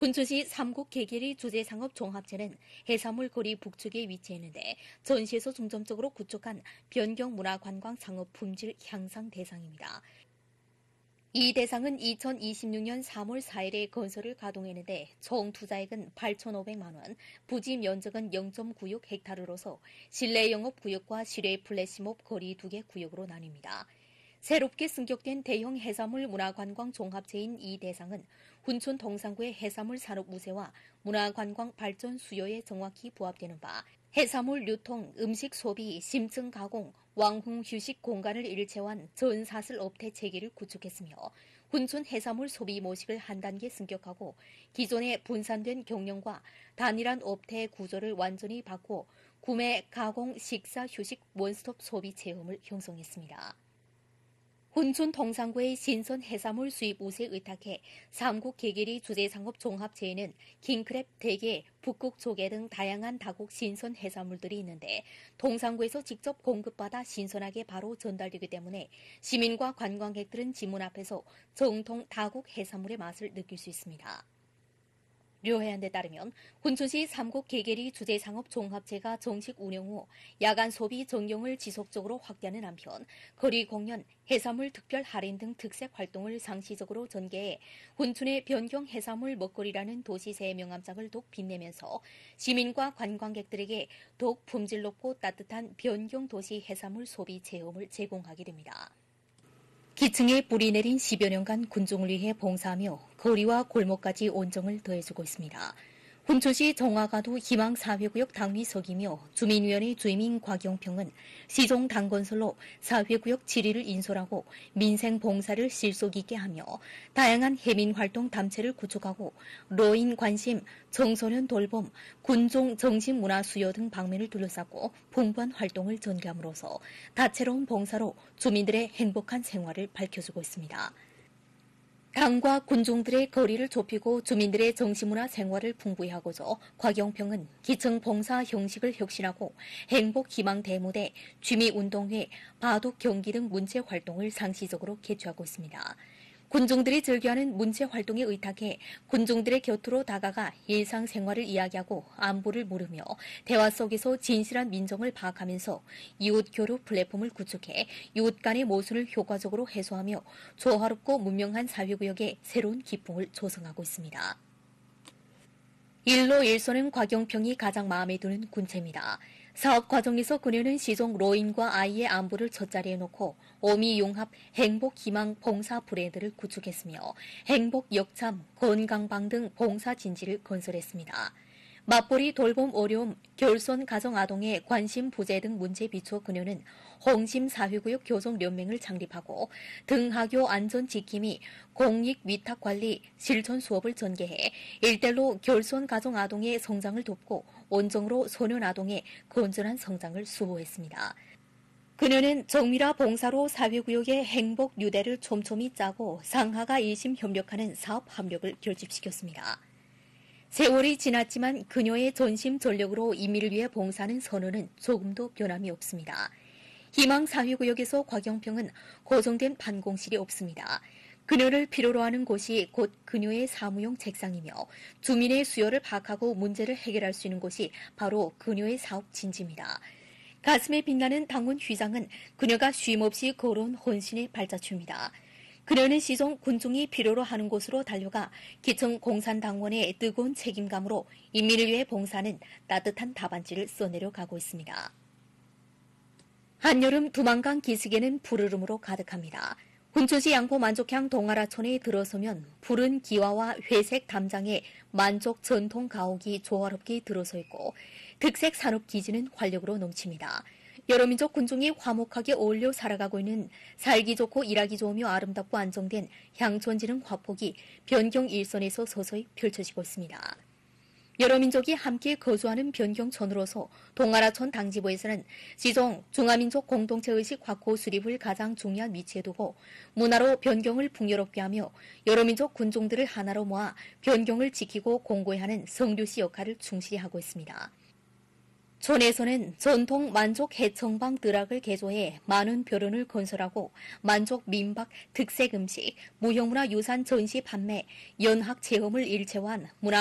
군천시 삼곡 개길이 주재상업 종합체는 해산물 거리 북측에 위치했는데 전시에서 중점적으로 구축한 변경 문화관광 상업 품질 향상 대상입니다. 이 대상은 2026년 3월 4일에 건설을 가동했는데 총 투자액은 8,500만 원, 부지 면적은 0.96 헥타르로서 실내 영업구역과 실외 플래시몹 거리 2개 구역으로 나뉩니다. 새롭게 승격된 대형 해산물 문화관광 종합체인 이 대상은 훈촌 동산구의 해산물 산업 우세와 문화관광 발전 수요에 정확히 부합되는 바 해산물 유통, 음식 소비, 심층 가공, 왕흥 휴식 공간을 일체화한 전사슬 업태 체계를 구축했으며 훈촌 해산물 소비 모식을 한 단계 승격하고 기존의 분산된 경영과 단일한 업태 구조를 완전히 바꿔 구매, 가공, 식사, 휴식 원스톱 소비 체험을 형성했습니다. 훈촌 동산구의 신선 해산물 수입 우세 의탁해 삼국 개길이 주재상업 종합체에는 킹크랩, 대게, 북극 조개 등 다양한 다국 신선 해산물들이 있는데 동산구에서 직접 공급받아 신선하게 바로 전달되기 때문에 시민과 관광객들은 지문 앞에서 정통 다국 해산물의 맛을 느낄 수 있습니다. 료해안에 따르면 훈천시 삼곡 개길이 주재상업 종합체가 정식 운영 후 야간 소비 전경을 지속적으로 확대하는 한편 거리 공연, 해산물 특별 할인 등 특색 활동을 상시적으로 전개해 훈촌의 변경 해산물 먹거리라는 도시새 명함장을 더욱 빛내면서 시민과 관광객들에게 더욱 품질 높고 따뜻한 변경 도시 해산물 소비 체험을 제공하게 됩니다. 기층에 뿌리 내린 10여 년간 군중을 위해 봉사하며 거리와 골목까지 온정을 더해주고 있습니다. 훈천시 정화가도 희망사회구역 당위석이며 주민위원회 주임인 곽영평은 시종 당건설로 사회구역 7위를 인솔하고 민생봉사를 실속 있게 하며 다양한 해민활동 단체를 구축하고 노인 관심, 청소년 돌봄, 군종 정신문화 수요 등 방면을 둘러싸고 풍부한 활동을 전개함으로써 다채로운 봉사로 주민들의 행복한 생활을 밝혀주고 있습니다. 당과 군중들의 거리를 좁히고 주민들의 정신문화 생활을 풍부히 하고자 곽영평은 기층 봉사 형식을 혁신하고 행복 희망 대무대, 취미운동회, 바둑 경기 등 문체 활동을 상시적으로 개최하고 있습니다. 군중들이 즐겨하는 문체 활동에 의탁해 군중들의 곁으로 다가가 일상생활을 이야기하고 안부를 물으며 대화 속에서 진실한 민정을 파악하면서 이웃 교류 플랫폼을 구축해 이웃 간의 모순을 효과적으로 해소하며 조화롭고 문명한 사회구역에 새로운 기풍을 조성하고 있습니다. 일로 일소는 곽영평이 가장 마음에 드는 군체입니다. 사업 과정에서 그녀는 시종 노인과 아이의 안부를 첫자리에 놓고 오미융합 행복희망 봉사 브랜드를 구축했으며 행복 역참, 건강방 등 봉사 진지를 건설했습니다. 맞벌이 돌봄 어려움, 결손 가정 아동의 관심 부재 등 문제에 비추어 그녀는 홍심 사회구역 교정연맹을 창립하고 등하교 안전 지킴이, 공익 위탁 관리, 실천 수업을 전개해 일대로 결손 가정 아동의 성장을 돕고 온정으로 소년 아동의 건전한 성장을 수호했습니다. 그녀는 정밀화 봉사로 사회구역의 행복 뉴대를 촘촘히 짜고 상하가 일심 협력하는 사업 합력을 결집시켰습니다. 세월이 지났지만 그녀의 전심 전력으로 인민을 위해 봉사하는 선언은 조금도 변함이 없습니다. 희망사회구역에서 곽영평은 고정된 반공실이 없습니다. 그녀를 필요로 하는 곳이 곧 그녀의 사무용 책상이며 주민의 수요를 파악하고 문제를 해결할 수 있는 곳이 바로 그녀의 사업 진지입니다. 가슴에 빛나는 당원 휘장은 그녀가 쉼없이 걸어온 헌신의 발자취입니다. 그녀는 시종 군중이 필요로 하는 곳으로 달려가 기층 공산당원의 뜨거운 책임감으로 인민을 위해 봉사하는 따뜻한 답안지를 써내려가고 있습니다. 한여름 두만강 기슭에는 푸르름으로 가득합니다. 훈천시 양포 만족향 동아라촌에 들어서면 푸른 기와와 회색 담장에 만족 전통 가옥이 조화롭게 들어서 있고 특색 산업 기지는 활력으로 넘칩니다. 여러 민족 군중이 화목하게 어울려 살아가고 있는 살기 좋고 일하기 좋으며 아름답고 안정된 향촌지능 화폭이 변경 일선에서 서서히 펼쳐지고 있습니다. 여러 민족이 함께 거주하는 변경촌으로서 동아라촌 당지부에서는 시종 중화민족 공동체의식 확고 수립을 가장 중요한 위치에 두고 문화로 변경을 풍요롭게 하며 여러 민족 군중들을 하나로 모아 변경을 지키고 공고히 하는 성류시 역할을 충실히 하고 있습니다. 촌에서는 전통 만족 해청방 드락을 개조해 많은 벼른을 건설하고 만족 민박 특색 음식, 무형문화 유산 전시 판매, 연학 체험을 일체화한 문화